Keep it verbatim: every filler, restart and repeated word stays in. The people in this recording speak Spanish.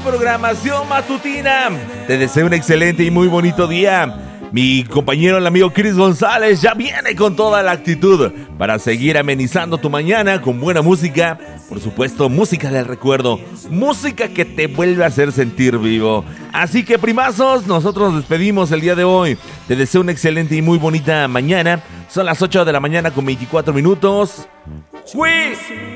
programación matutina. Te deseo un excelente y muy bonito día. Mi compañero, el amigo Chris González, ya viene con toda la actitud para seguir amenizando tu mañana con buena música. Por supuesto, música del recuerdo, música que te vuelve a hacer sentir vivo. Así que, primazos, nosotros nos despedimos el día de hoy. Te deseo una excelente y muy bonita mañana. Son las ocho de la mañana con veinticuatro minutos. ¡Fui!